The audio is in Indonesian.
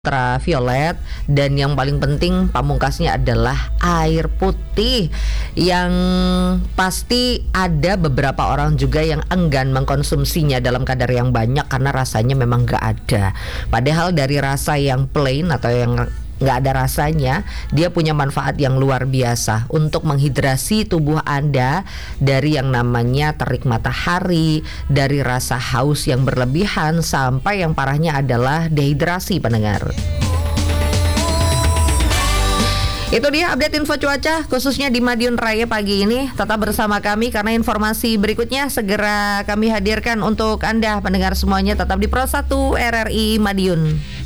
ultraviolet, dan yang paling penting pamungkasnya adalah air putih, yang pasti ada beberapa orang juga yang enggan mengkonsumsinya dalam kadar yang banyak karena rasanya memang gak ada. Padahal dari rasa yang plain atau yang nggak ada rasanya, dia punya manfaat yang luar biasa untuk menghidrasi tubuh Anda dari yang namanya terik matahari, dari rasa haus yang berlebihan, sampai yang parahnya adalah dehidrasi, pendengar. Itu dia update info cuaca khususnya di Madiun Raya pagi ini. Tetap bersama kami karena informasi berikutnya segera kami hadirkan untuk Anda pendengar semuanya. Tetap di Pro 1 RRI Madiun.